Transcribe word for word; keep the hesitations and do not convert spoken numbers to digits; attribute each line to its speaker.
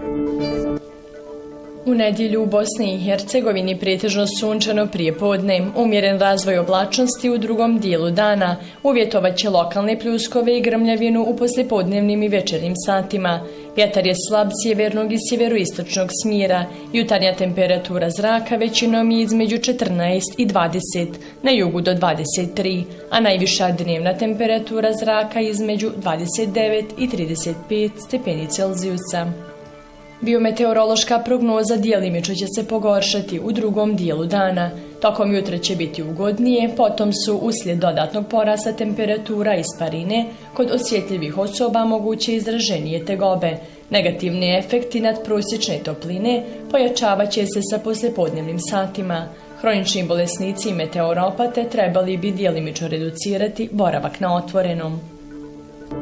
Speaker 1: U nedjelju u Bosni i Hercegovini pretežno sunčano prijepodne, umjeren razvoj oblačnosti u drugom dijelu dana, uvjetovaće lokalne pljuskove i grmljavinu u poslijepodnevnim i večernjim satima. Vjetar je slab sjevernog i sjeveroistočnog smjera, jutarnja temperatura zraka većinom je između četrnaest i dvadeset, na jugu do dvadeset tri, a najviša dnevna temperatura zraka između dvadeset devet i trideset pet stepeni Celzijusa. Biometeorološka prognoza djelimično će se pogoršati u drugom dijelu dana. Tokom jutra će biti ugodnije, potom su uslijed dodatnog porasta temperatura isparine kod osjetljivih osoba moguće izraženije tegobe. Negativni efekti nadprosječne topline pojačavat će se sa poslijepodnevnim satima. Hronični bolesnici i meteoropate trebali bi djelimično reducirati boravak na otvorenom.